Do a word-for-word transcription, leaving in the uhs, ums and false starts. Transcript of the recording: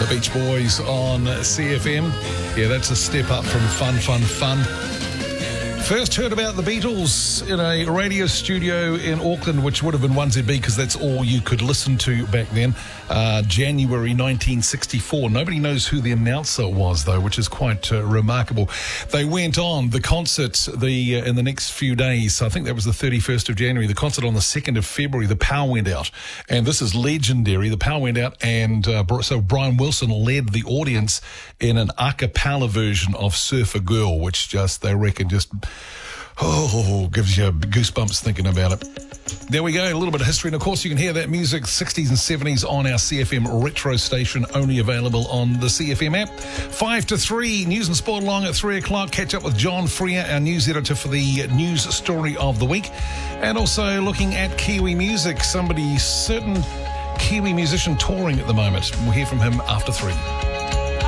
Beach Boys on C F M. Yeah, that's a step up from Fun, Fun, Fun. First heard about the Beatles in a radio studio in Auckland, which would have been one Z B because that's all you could listen to back then, uh, January nineteen sixty-four. Nobody knows who the announcer was, though, which is quite uh, remarkable. They went on the concert the uh, in the next few days. I think that was the thirty-first of January. The concert on the second of February, the power went out. And this is legendary. The power went out, and uh, so Brian Wilson led the audience in an a cappella version of Surfer Girl, which just, they reckon, just... Oh, gives you goosebumps thinking about it. There we go, a little bit of history. And, of course, you can hear that music, sixties and seventies, on our C F M retro station, only available on the C F M app. Five to three, news and sport along at three o'clock. Catch up with John Freer, our news editor, for the news story of the week. And also looking at Kiwi music, somebody, certain Kiwi musician touring at the moment. We'll hear from him after three.